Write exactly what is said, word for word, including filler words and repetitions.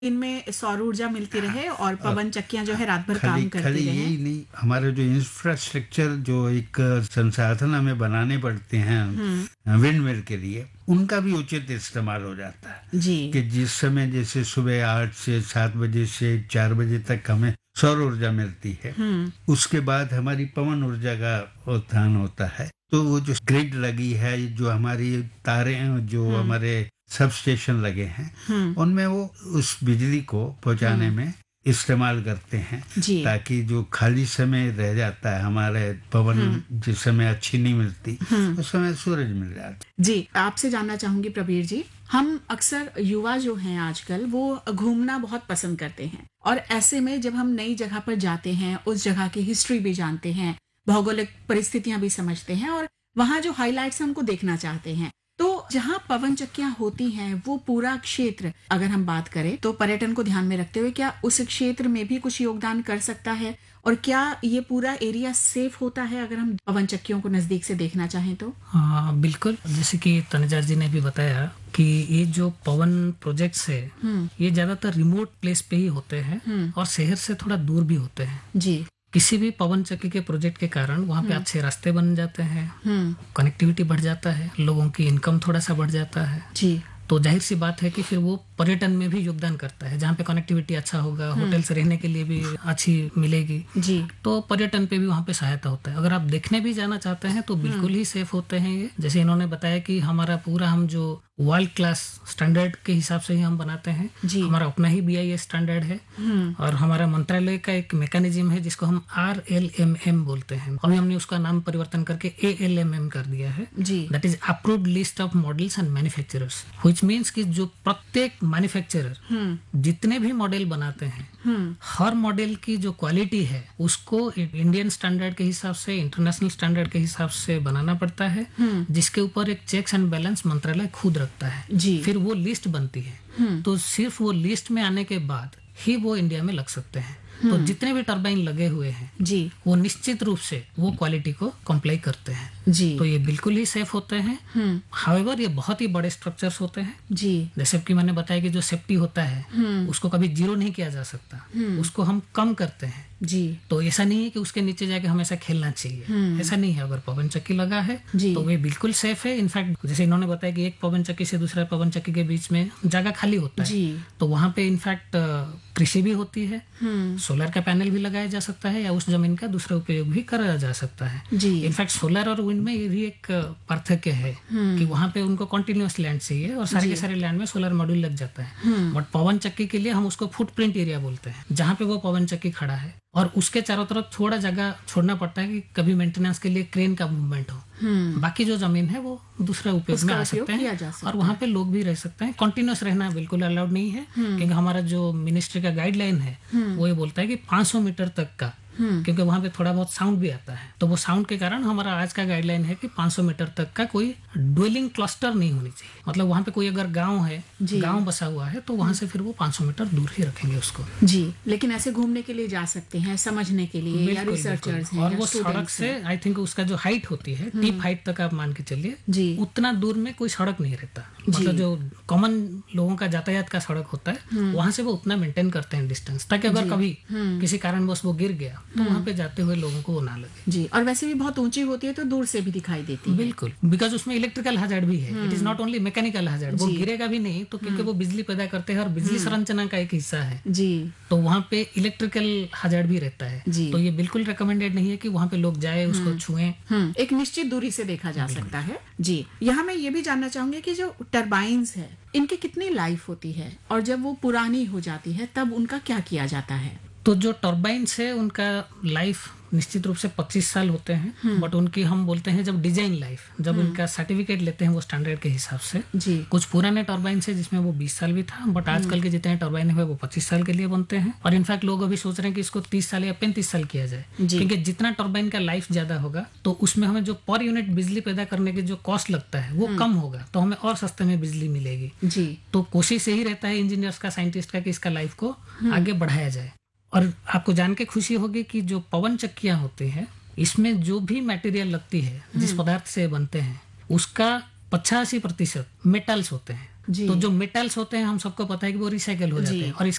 इनमें सौर ऊर्जा मिलती रहे और पवन चक्कियां जो है रात भर खाली काम करती खाली रहे। यही नहीं, हमारे जो इंफ्रास्ट्रक्चर जो एक संसाधन हमें बनाने पड़ते हैं विंड मिल के लिए, उनका भी उचित इस्तेमाल हो जाता है जी कि जिस समय जैसे सुबह आठ से सात बजे से चार बजे तक हमें सौर ऊर्जा मिलती है, उसके बाद हमारी पवन ऊर्जा का उत्थान होता है। तो वो जो ग्रिड लगी है, जो हमारी तारे हैं, जो हमारे सब स्टेशन लगे हैं, उनमें वो उस बिजली को पहुंचाने में इस्तेमाल करते हैं, जी ताकि जो खाली समय रह जाता है हमारे पवन जिस समय अच्छी नहीं मिलती, उस समय सूरज मिल जाता है। जी आपसे जानना चाहूंगी प्रबीर जी, हम अक्सर युवा जो हैं आजकल वो घूमना बहुत पसंद करते हैं, और ऐसे में जब हम नई जगह पर जाते हैं, उस जगह की हिस्ट्री भी जानते हैं, भौगोलिक परिस्थितियां भी समझते हैं, और वहाँ जो हाइलाइट्स हमको देखना चाहते हैं, तो जहाँ पवन चक्कियां होती हैं वो पूरा क्षेत्र अगर हम बात करें तो पर्यटन को ध्यान में रखते हुए क्या उस क्षेत्र में भी कुछ योगदान कर सकता है, और क्या ये पूरा एरिया सेफ होता है अगर हम पवन चक्कियों को नजदीक से देखना चाहें तो? हाँ बिल्कुल, जैसे कि तनुजा जी ने भी बताया कि ये जो पवन प्रोजेक्ट्स है ये ज्यादातर रिमोट प्लेस पे ही होते हैं और शहर से थोड़ा दूर भी होते हैं। जी किसी भी पवन चक्की के प्रोजेक्ट के कारण वहाँ पे अच्छे रास्ते बन जाते हैं, कनेक्टिविटी बढ़ जाता है, लोगों की इनकम थोड़ा सा बढ़ जाता है। जी तो जाहिर सी बात है कि फिर वो पर्यटन में भी योगदान करता है। जहाँ पे कनेक्टिविटी अच्छा होगा, होटल से रहने के लिए भी अच्छी मिलेगी, जी तो पर्यटन पे भी वहाँ पे सहायता होता है। अगर आप देखने भी जाना चाहते हैं तो बिल्कुल ही सेफ होते हैं ये। जैसे इन्होंने बताया कि हमारा पूरा हम जो वर्ल्ड क्लास स्टैंडर्ड के हिसाब से ही हम बनाते हैं, हमारा अपना ही बी आई एस स्टैंडर्ड है, और हमारा मंत्रालय का एक मैकेनिज्म है जिसको हम आर एल एम एम बोलते हैं। अभी हमने उसका नाम परिवर्तन करके ए एल एम एम कर दिया है, that is approved list of models and manufacturers, which means कि जो प्रत्येक मैन्युफैक्चरर जितने भी मॉडल बनाते हैं, हर मॉडल की जो क्वालिटी है उसको इंडियन स्टैंडर्ड के हिसाब से, इंटरनेशनल स्टैंडर्ड के हिसाब से बनाना पड़ता है, जिसके ऊपर एक चेक्स एंड बैलेंस मंत्रालय खुद रखता है। जी फिर वो लिस्ट बनती है, तो सिर्फ वो लिस्ट में आने के बाद ही वो इंडिया में लग सकते हैं। तो जितने भी टरबाइन लगे हुए हैं जी वो निश्चित रूप से वो क्वालिटी को कंप्लाई करते हैं। जी तो ये बिल्कुल ही सेफ होते हैं। हाउएवर ये बहुत ही बड़े स्ट्रक्चर्स होते हैं, जी जैसे कि मैंने बताया कि जो सेफ्टी होता है उसको कभी जीरो नहीं किया जा सकता, उसको हम कम करते हैं। जी तो ऐसा नहीं है कि उसके नीचे जाके हमेशा खेलना चाहिए, ऐसा नहीं है। अगर पवन चक्की लगा है तो वे बिल्कुल सेफ है। इनफैक्ट जैसे इन्होंने बताया कि एक पवन चक्की से दूसरा पवन चक्की के बीच में जगह खाली होता है, तो वहां पे इनफैक्ट कृषि भी होती है, सोलर का पैनल भी लगाया जा सकता है, या उस जमीन का दूसरा उपयोग भी करा जा सकता है। इनफैक्ट सोलर और विंड में ये भी एक पार्थक्य है कि वहां पे उनको कंटिन्यूअस लैंड चाहिए और सारे के सारे लैंड में सोलर मॉड्यूल लग जाता है। बट पवन चक्की के लिए हम उसको फुटप्रिंट एरिया बोलते हैं, जहाँ पे वो पवन चक्की खड़ा है, और उसके चारों तरफ थोड़ा जगह छोड़ना पड़ता है कि कभी मेंटेनेंस के लिए क्रेन का मूवमेंट हो। बाकी जो जमीन है वो दूसरा उपयोग में आ सकते हैं, और वहाँ पे लोग भी रह सकते हैं। कंटिन्यूस रहना बिल्कुल अलाउड नहीं है, क्योंकि हमारा जो मिनिस्ट्री का गाइडलाइन है वो ये बोलता है कि पाँच सौ मीटर तक का, क्योंकि वहाँ पे थोड़ा बहुत साउंड भी आता है, तो वो साउंड के कारण हमारा आज का गाइडलाइन है कि पाँच सौ मीटर तक का कोई ड्वेलिंग क्लस्टर नहीं होनी चाहिए। मतलब वहाँ पे कोई अगर गांव है, गांव बसा हुआ है, तो वहाँ से फिर वो पाँच सौ मीटर दूर ही रखेंगे उसको। जी लेकिन ऐसे घूमने के लिए जा सकते हैं, समझने के लिए, या रिसर्चर्स हैं, और वो सड़क से आई थिंक उसका जो हाइट होती है, टिप हाइट तक आप मान के चलिए, उतना दूर में कोई सड़क नहीं रहता। मतलब जो कॉमन लोगों का यातायात का सड़क होता है वहां से वो उतना मेंटेन करते हैं डिस्टेंस, ताकि अगर कभी किसी कारणवश वो गिर गया तो वहां पे जाते हुए लोगों को वो ना लगे। जी और वैसे भी बहुत ऊंची होती है तो दूर से भी दिखाई देती है। बिल्कुल, बिकॉज उसमें इलेक्ट्रिकल हैजार्ड भी है, it is not only mechanical hazard. वो गिरेगा भी नहीं तो, क्योंकि वो बिजली पैदा करते हैं और बिजली संरचना का एक हिस्सा है, जी तो वहाँ पे इलेक्ट्रिकल हैजार्ड भी रहता है। तो ये बिल्कुल रिकमेंडेड नहीं है कि वहाँ पे लोग जाए, उसको छुएं। एक निश्चित दूरी से देखा जा सकता है। जी यहाँ मैं ये भी जानना चाहूंगी कि जो टरबाइन्स है इनकी कितनी लाइफ होती है, और जब वो पुरानी हो जाती है तब उनका क्या किया जाता है? तो जो टर्बाइन्स है उनका लाइफ निश्चित रूप से पच्चीस साल होते हैं, बट उनकी हम बोलते हैं जब डिजाइन लाइफ, जब उनका सर्टिफिकेट लेते हैं वो स्टैंडर्ड के हिसाब से। जी कुछ पुराने टर्बाइन्स है जिसमें वो बीस साल भी था, बट आजकल के जितने टर्बाइन है वो पच्चीस साल के लिए बनते हैं। और इनफैक्ट लोग अभी सोच रहे हैं कि इसको तीस साल या पैंतीस साल किया जाए, क्योंकि जितना टर्बाइन का लाइफ ज्यादा होगा तो उसमें हमें जो पर यूनिट बिजली पैदा करने की जो कॉस्ट लगता है वो कम होगा, तो हमें और सस्ते में बिजली मिलेगी। जी तो कोशिश यही रहता है इंजीनियर्स का, साइंटिस्ट का, कि इसका लाइफ को आगे बढ़ाया जाए। और आपको जान के खुशी होगी कि जो पवन चक्कियां होती है इसमें जो भी मटेरियल लगती है, जिस पदार्थ से बनते हैं, उसका पचासी प्रतिशत मेटल्स होते हैं। तो जो मेटल्स होते हैं हम सबको पता है कि वो रिसाइकल हो जाते हैं और